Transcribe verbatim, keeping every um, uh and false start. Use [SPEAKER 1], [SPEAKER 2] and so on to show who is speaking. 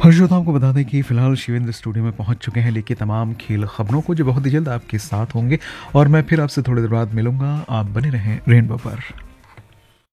[SPEAKER 1] और श्रोताओं को बता दें कि फिलहाल शिवेंद्र स्टूडियो में पहुंच चुके हैं लेके तमाम खेल खबरों को जो बहुत ही जल्द आपके साथ होंगे और मैं फिर आपसे थोड़ी देर बाद मिलूंगा। आप बने रहें रेनबो पर।